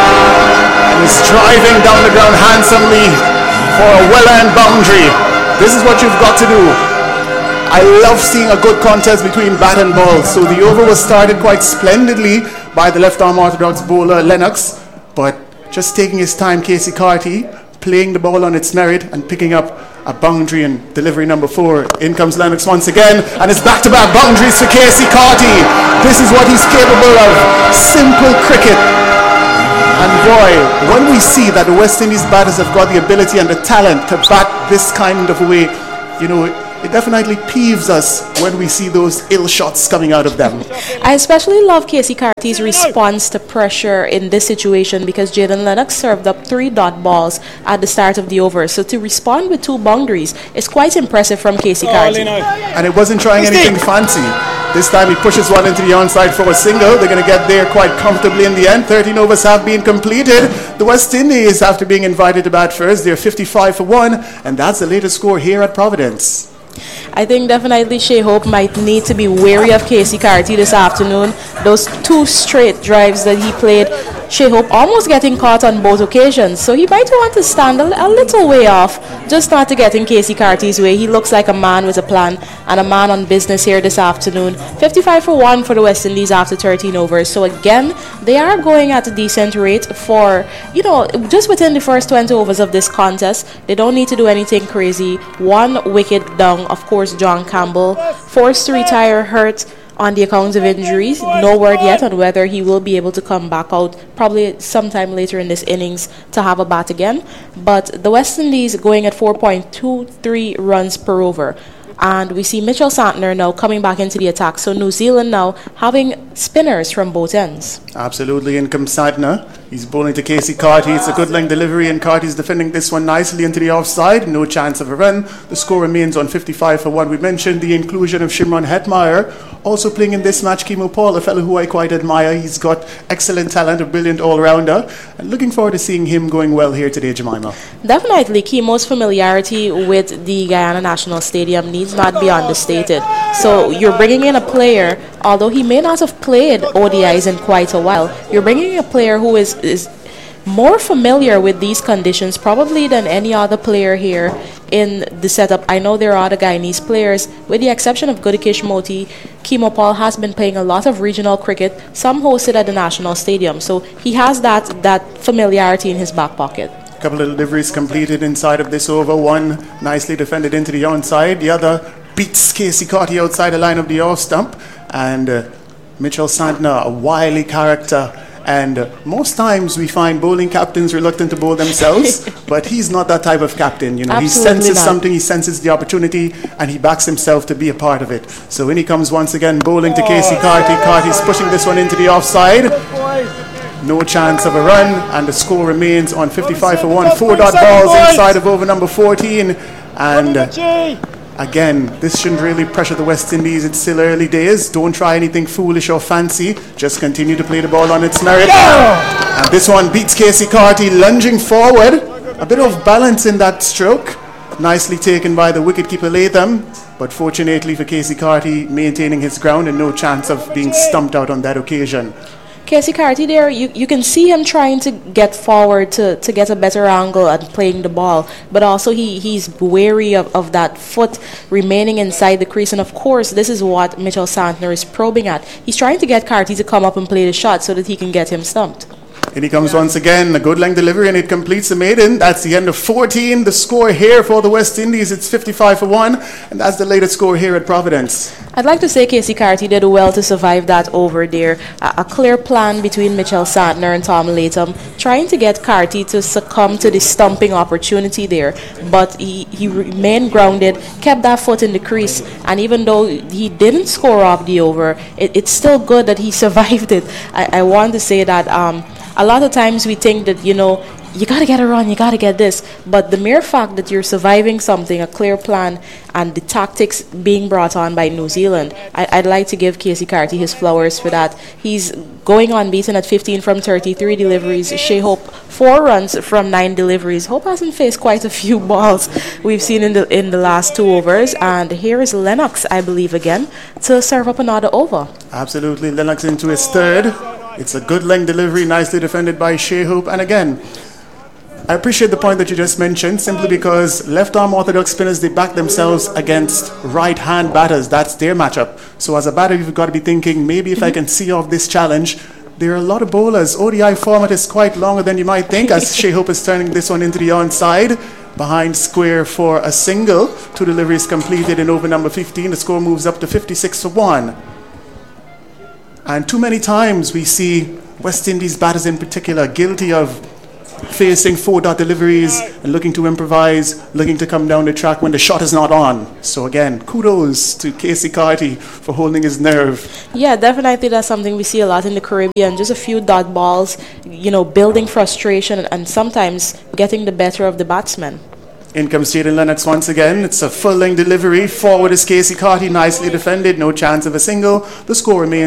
and is driving down the ground handsomely for a well-earned boundary. This is what you've got to do. I love seeing a good contest between bat and ball. So the over was started quite splendidly by the left arm orthodox bowler Lennox, but just taking his time, Casey Carty playing the ball on its merit and picking up a boundary in delivery number 4. In comes Lennox once again, and it's back-to-back boundaries for Casey Carty. This is what he's capable of. Simple cricket. And boy, when we see that the West Indies batters have got the ability and the talent to bat this kind of way, you know, it definitely peeves us when we see those ill shots coming out of them. I especially love Casey Carty's response to pressure in this situation because Jaden Lennox served up 3 dot balls at the start of the over. So to respond with 2 boundaries is quite impressive from Casey Carty. And it wasn't trying anything fancy. This time he pushes one into the onside for a single. They're going to get there quite comfortably in the end. 13 overs have been completed. The West Indies, after being invited to bat first, they're 55 for 1. And that's the latest score here at Providence. I think definitely Shea Hope might need to be wary of Casey Carty this afternoon. Those 2 straight drives that he played, Shea Hope almost getting caught on both occasions. So he might want to stand a little way off, just not to get in Casey Carty's way. He looks like a man with a plan and a man on business here this afternoon. 55 for 1 for the West Indies after 13 overs. So again, they are going at a decent rate for, you know, just within the first 20 overs of this contest. They don't need to do anything crazy. 1 wicket down, of course, John Campbell, forced to retire hurt on the account of injuries. No word yet on whether he will be able to come back out probably sometime later in this innings to have a bat again. But the West Indies going at 4.23 runs per over. And we see Mitchell Santner now coming back into the attack. So New Zealand now having spinners from both ends. Absolutely, in comes Santner. He's bowling to Casey Carty. It's a good length delivery, and Carty's defending this one nicely into the offside. No chance of a run. The score remains on 55 for 1. We mentioned the inclusion of Shimron Hetmeyer. Also playing in this match, Kimo Paul, a fellow who I quite admire. He's got excellent talent, a brilliant all-rounder. And looking forward to seeing him going well here today, Jemima. Definitely, Kimo's familiarity with the Guyana National Stadium needs not be understated. So you're bringing in a player, although he may not have played ODIs in quite a while, you're bringing in a player who is more familiar with these conditions probably than any other player here in the setup. I know there are other Guyanese players, with the exception of Gudikish Moti. Kimo Paul has been playing a lot of regional cricket, some hosted at the National Stadium, so he has that familiarity in his back pocket. A couple of deliveries completed inside of this over. One nicely defended into the onside. The other beats Casey Carty outside the line of the off stump. And Mitchell Santner, a wily character. And most times we find bowling captains reluctant to bowl themselves, but he's not that type of captain. You know, Absolutely he senses not. something, he senses the opportunity, and he backs himself to be a part of it. So when he comes once again bowling to Casey Carty, Carty's pushing this one into the offside. No chance of a run, and the score remains on 55 for 1. 4 dot balls inside of over number 14. And again, this shouldn't really pressure the West Indies. It's still early days. Don't try anything foolish or fancy. Just continue to play the ball on its merit. And this one beats Casey Carty, lunging forward. A bit of balance in that stroke. Nicely taken by the wicketkeeper Latham. But fortunately for Casey Carty, maintaining his ground and no chance of being stumped out on that occasion. Casey Carty there, you can see him trying to get forward to get a better angle at playing the ball, but also he's wary of that foot remaining inside the crease. And of course, this is what Mitchell Santner is probing at. He's trying to get Carty to come up and play the shot so that he can get him stumped. And he comes once again, a good length delivery, and it completes the maiden. That's the end of 14. The score here for the West Indies, it's 55 for 1, and that's the latest score here at Providence. I'd like to say Casey Carty did well to survive that over there. A clear plan between Mitchell Santner and Tom Latham, trying to get Carty to succumb to the stumping opportunity there. But he remained grounded, kept that foot in the crease, and even though he didn't score off the over, it's still good that he survived it. I want to say that a lot of times we think that, you know, you got to get a run, you got to get this. But the mere fact that you're surviving something, a clear plan, and the tactics being brought on by New Zealand, I'd like to give Casey Carty his flowers for that. He's going unbeaten at 15 from 33 deliveries. Shea Hope, 4 runs from 9 deliveries. Hope hasn't faced quite a few balls we've seen in the last 2 overs. And here is Lennox, I believe, again, to serve up another over. Absolutely, Lennox into his third. It's a good length delivery, nicely defended by Shea Hope. And again, I appreciate the point that you just mentioned, simply because left-arm orthodox spinners, they back themselves against right-hand batters. That's their matchup. So as a batter, you've got to be thinking, maybe if I can see off this challenge, there are a lot of bowlers. ODI format is quite longer than you might think, as Shea Hope is turning this one into the onside. Behind square for a single. 2 deliveries completed in over number 15. The score moves up to 56-1. And too many times we see West Indies batters in particular guilty of facing 4-dot deliveries and looking to improvise, looking to come down the track when the shot is not on. So again, kudos to Casey Carty for holding his nerve. Yeah, definitely that's something we see a lot in the Caribbean. Just a few dot balls, building frustration and sometimes getting the better of the batsman. In comes Jaden Lennox once again. It's a full-length delivery. Forward is Casey Carty, nicely defended. No chance of a single. The score remains